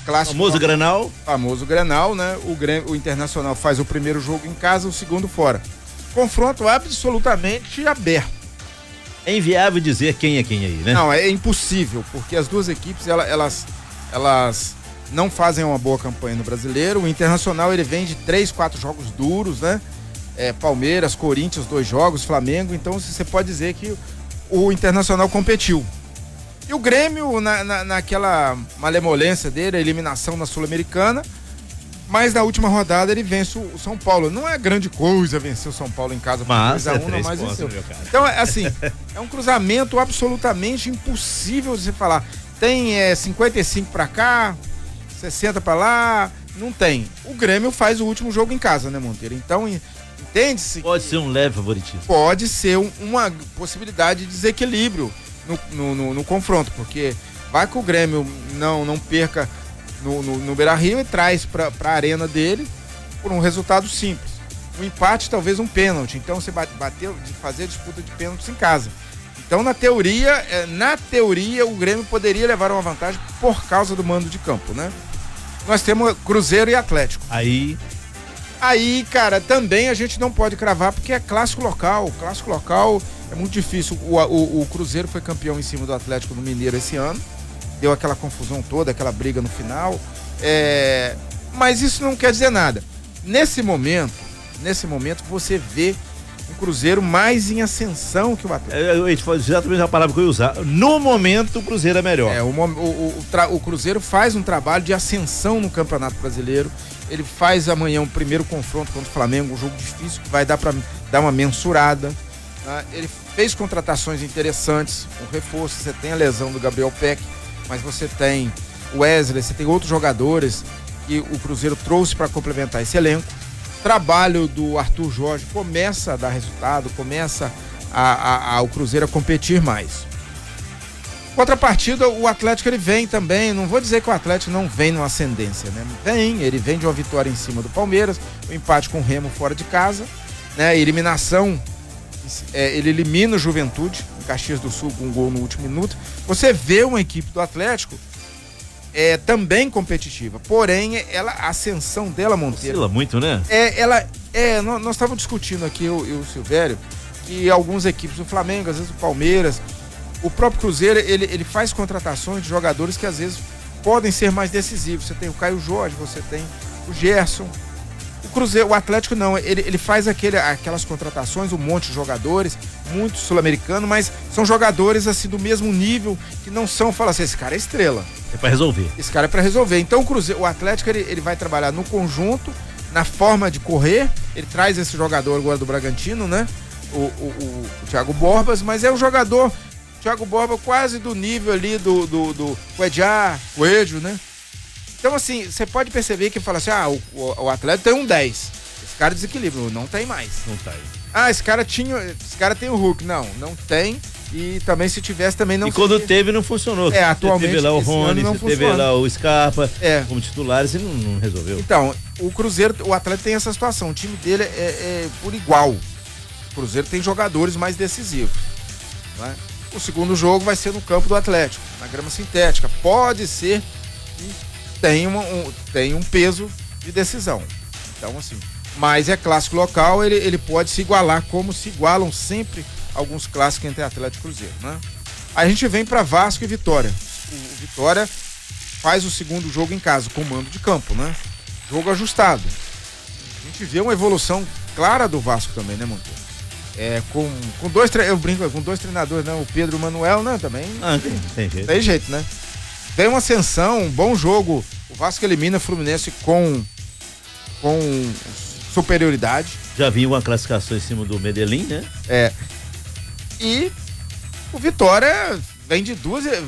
clássico. Famoso Grenal, né? O Internacional faz o primeiro jogo em casa, o segundo fora. Confronto absolutamente aberto. É inviável dizer quem é quem aí, né? Não, é impossível, porque as duas equipes, elas não fazem uma boa campanha no Brasileiro. O Internacional, ele vem de 3, 4 jogos duros, né? Palmeiras, Corinthians, 2 jogos, Flamengo. Então, você pode dizer que o Internacional competiu. E o Grêmio, naquela malemolência dele, a eliminação na Sul-Americana, mas na última rodada ele vence o São Paulo. Não é grande coisa vencer o São Paulo em casa por 2-1, mas venceu. Então, assim, é um cruzamento absolutamente impossível de você falar. Tem 55 pra cá, 60 pra lá, não tem. O Grêmio faz o último jogo em casa, né, Monteiro? Então, entende-se. Pode ser um leve favoritismo. Pode ser uma possibilidade de desequilíbrio no confronto, porque vai que o Grêmio não perca no Beira-Rio e traz para a arena dele por um resultado simples. Um empate, talvez um pênalti. Então você fazer a disputa de pênaltis em casa. Então, na teoria, o Grêmio poderia levar uma vantagem por causa do mando de campo, né? Nós temos Cruzeiro e Atlético. Aí, cara, também a gente não pode cravar porque é clássico local. Clássico local é muito difícil. O Cruzeiro foi campeão em cima do Atlético no Mineiro esse ano. Deu aquela confusão toda, aquela briga no final. Mas isso não quer dizer nada. Nesse momento, você vê um Cruzeiro mais em ascensão que o Atlético. Exatamente a palavra que eu ia usar. No momento, o Cruzeiro é melhor. O Cruzeiro faz um trabalho de ascensão no Campeonato Brasileiro. Ele faz amanhã um primeiro confronto contra o Flamengo, um jogo difícil que vai dar para dar uma mensurada. Né? Ele fez contratações interessantes, um reforço. Você tem a lesão do Gabriel Peck, mas você tem o Wesley, você tem outros jogadores que o Cruzeiro trouxe para complementar esse elenco. O trabalho do Arthur Jorge começa a dar resultado, começa o Cruzeiro a competir mais. Contrapartida, o Atlético ele vem também, não vou dizer que o Atlético não vem numa ascendência, né? Ele vem de uma vitória em cima do Palmeiras, o empate com o Remo fora de casa, né? Eliminação, ele elimina o Juventude, em Caxias do Sul, com um gol no último minuto. Você vê uma equipe do Atlético também competitiva, porém, a ascensão dela, Monteiro... Oscila muito, né? Nós estávamos discutindo aqui, eu e o Silvério, que algumas equipes do Flamengo, às vezes o Palmeiras... O próprio Cruzeiro, ele faz contratações de jogadores que às vezes podem ser mais decisivos. Você tem o Caio Jorge, você tem o Gerson. O Atlético não, ele faz aquelas contratações, um monte de jogadores, muito sul-americano, mas são jogadores assim do mesmo nível, que não são, fala assim, esse cara é estrela. É pra resolver. Esse cara é pra resolver. Então o Atlético, ele vai trabalhar no conjunto, na forma de correr. Ele traz esse jogador agora do Bragantino, né? O Thiago Borbas, mas é um jogador... Thiago Borba quase do nível ali do Coelho, né? Então, assim, você pode perceber que fala assim, o Atlético tem um 10. Esse cara desequilibra, não tem mais. Não tem. Esse cara tem o Hulk. Não tem. E também se tivesse, também não... E quando teve, não funcionou. Atualmente, você teve lá o Rony, você teve lá o Scarpa como titulares e não resolveu. Então, o Atlético tem essa situação. O time dele é por igual. O Cruzeiro tem jogadores mais decisivos. Não é? O segundo jogo vai ser no campo do Atlético, na grama sintética. Pode ser que tenha um peso de decisão. Então, assim, mas é clássico local, ele pode se igualar, como se igualam sempre alguns clássicos entre Atlético e Cruzeiro, né? Aí a gente vem para Vasco e Vitória. O Vitória faz o segundo jogo em casa, com mando de campo, né? Jogo ajustado. A gente vê uma evolução clara do Vasco também, né, Monteiro? Com dois treinadores, né? O Pedro e o Manuel, né? Também. Tem jeito. Tem jeito, né? Tem uma ascensão, um bom jogo. O Vasco elimina o Fluminense com superioridade. Já vinha uma classificação em cima do Medellín, né? E o Vitória vem de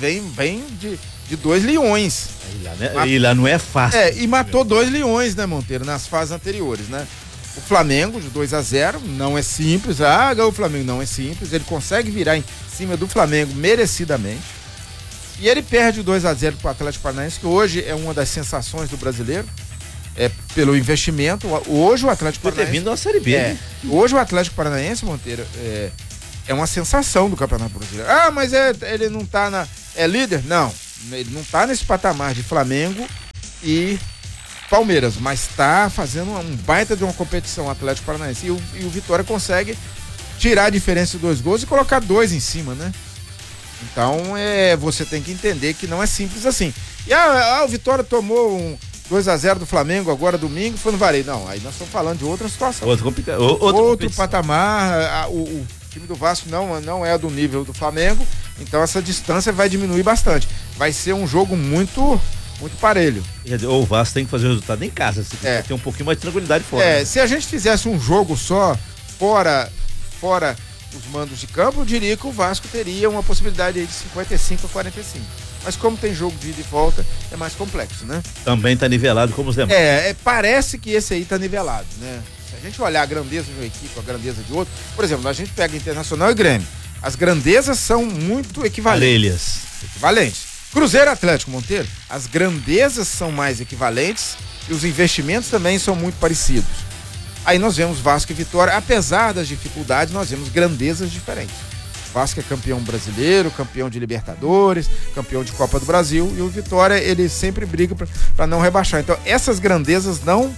dois leões. E lá não é fácil. E matou 2 leões, né, Monteiro? Nas fases anteriores, né? O Flamengo de 2-0, não é simples. Ganhou o Flamengo, não é simples. Ele consegue virar em cima do Flamengo merecidamente. E ele perde 2-0 para o Atlético Paranaense, que hoje é uma das sensações do brasileiro. Pelo investimento. Hoje o Atlético Paranaense... Ter vindo na Série B. Né? Hoje o Atlético Paranaense, Monteiro, é uma sensação do Campeonato Brasileiro. Mas ele não tá é líder? Não. Ele não tá nesse patamar de Flamengo e Palmeiras, mas tá fazendo um baita de uma competição Atlético Paranaense. E o Vitória consegue tirar a diferença de 2 gols e colocar 2 em cima, né? Então, você tem que entender que não é simples assim. E o Vitória tomou um 2-0 do Flamengo agora domingo, foi no varejo. Não, aí nós estamos falando de outra situação. Outro patamar. O time do Vasco não é do nível do Flamengo, então essa distância vai diminuir bastante. Vai ser um jogo muito parelho. O Vasco tem que fazer o resultado em casa, se quiser ter um pouquinho mais de tranquilidade fora. Né? Se a gente fizesse um jogo só, fora os mandos de campo, eu diria que o Vasco teria uma possibilidade aí de 55-45. Mas como tem jogo de ida e volta, é mais complexo, né? Também tá nivelado como os demais. Parece que esse aí tá nivelado, né? Se a gente olhar a grandeza de uma equipe, a grandeza de outra, por exemplo, a gente pega Internacional e Grêmio. As grandezas são muito equivalentes. Cruzeiro e Atlético, Monteiro, as grandezas são mais equivalentes e os investimentos também são muito parecidos. Aí nós vemos Vasco e Vitória, apesar das dificuldades, nós vemos grandezas diferentes. Vasco é campeão brasileiro, campeão de Libertadores, campeão de Copa do Brasil, e o Vitória, ele sempre briga para não rebaixar. Então, essas grandezas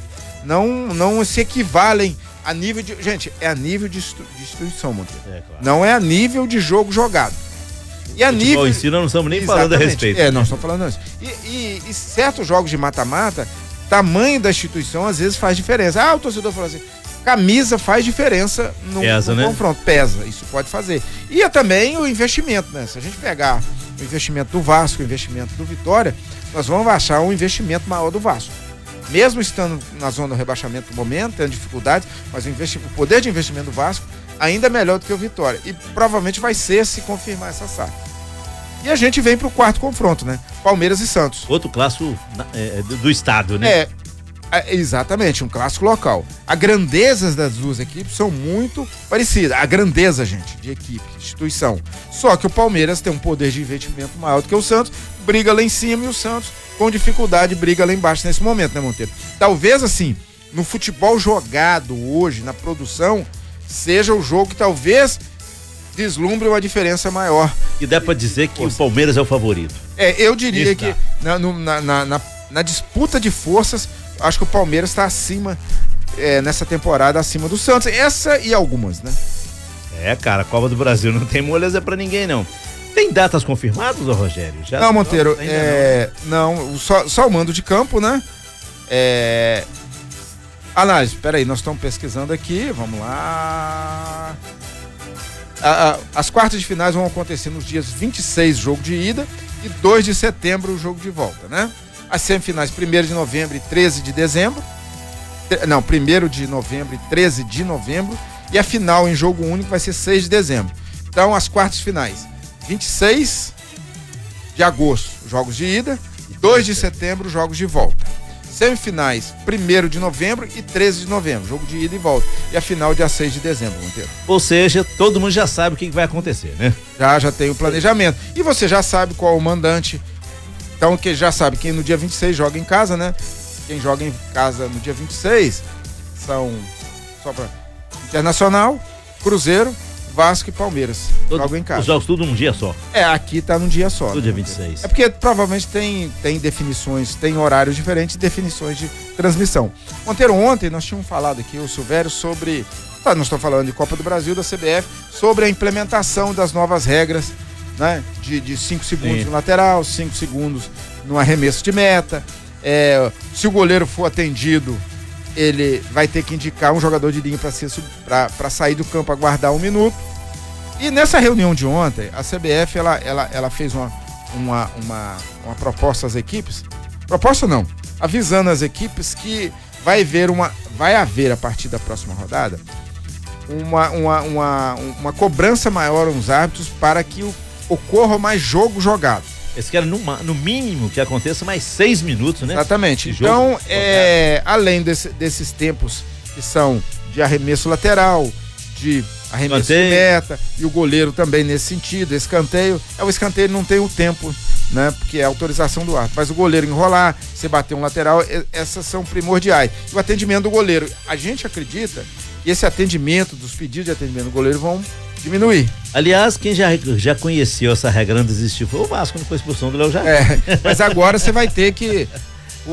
não se equivalem a nível de... Gente, é a nível de instituição, Monteiro. Claro. Não é a nível de jogo jogado. E a nível... em si, nós não estamos nem falando a respeito. Nós estamos falando isso. E certos jogos de mata-mata, tamanho da instituição às vezes faz diferença. O torcedor fala assim, camisa faz diferença no confronto. Pesa, isso pode fazer. E também o investimento, né? Se a gente pegar o investimento do Vasco, o investimento do Vitória, nós vamos achar um investimento maior do Vasco. Mesmo estando na zona do rebaixamento no momento, tendo dificuldades, mas o poder de investimento do Vasco ainda é melhor do que o Vitória. E provavelmente vai ser se confirmar essa SAF. E a gente vem pro 4º confronto, né? Palmeiras e Santos. Outro clássico do estado, né? Exatamente, um clássico local. As grandezas das duas equipes são muito parecidas. A grandeza, gente, de equipe, instituição. Só que o Palmeiras tem um poder de investimento maior do que o Santos, briga lá em cima, e o Santos, com dificuldade, briga lá embaixo nesse momento, né, Monteiro? Talvez, assim, no futebol jogado hoje, na produção, seja o jogo que talvez deslumbre uma diferença maior. E dá pra dizer que o Palmeiras é o favorito. Eu diria que na disputa de forças, acho que o Palmeiras está acima, nessa temporada, acima do Santos. Essa e algumas, né? Cara, a Copa do Brasil não tem moleza pra ninguém, não. Tem datas confirmadas, Rogério? Não, Monteiro, não, só o mando de campo, né? Análise, peraí, nós estamos pesquisando aqui, vamos lá. As quartas de finais vão acontecer nos dias 26, jogo de ida, e 2 de setembro, o jogo de volta, né? As semifinais, 1º de novembro e 13 de dezembro. Não, 1º de novembro e 13 de novembro. E a final em jogo único vai ser 6 de dezembro. Então, as quartas finais, 26 de agosto, jogos de ida. 2 de setembro, jogos de volta. Semifinais, 1º de novembro e 13 de novembro, jogo de ida e volta. E a final, dia 6 de dezembro, Monteiro. Ou seja, todo mundo já sabe o que vai acontecer, né? Já tem o planejamento. E você já sabe qual é o mandante. Então, que já sabe, quem no dia 26 joga em casa, né? Quem joga em casa no dia 26 são só para Internacional, Cruzeiro, Vasco e Palmeiras. Jogam em casa. Os jogos tudo num dia só. Aqui tá num dia só. Tudo dia 26. É porque provavelmente tem definições, tem horários diferentes, definições de transmissão. Monteiro, ontem nós tínhamos falado aqui, o Silvério, sobre... nós estamos falando de Copa do Brasil, da CBF, sobre a implementação das novas regras, né? De 5 segundos no lateral, 5 segundos no arremesso de meta. Se o goleiro for atendido, ele vai ter que indicar um jogador de linha para sair do campo, aguardar 1 minuto. E nessa reunião de ontem, a CBF ela fez uma proposta às equipes, avisando as equipes que vai haver a partir da próxima rodada uma cobrança maior aos árbitros para que ocorra mais jogo jogado. Eles querem no mínimo que aconteça mais 6 minutos, né? Exatamente. Então, além desses tempos que são de arremesso lateral, de arremesso de meta, e o goleiro também nesse sentido, escanteio. O escanteio não tem o tempo, né? Porque é autorização do árbitro. Mas o goleiro enrolar, você bater um lateral, essas são primordiais. E o atendimento do goleiro. A gente acredita que esse atendimento, dos pedidos de atendimento do goleiro vão diminuir. Aliás, quem já conheceu essa regra antes de existir foi o Vasco, não foi expulsão do Léo Jardim. Mas agora você vai ter que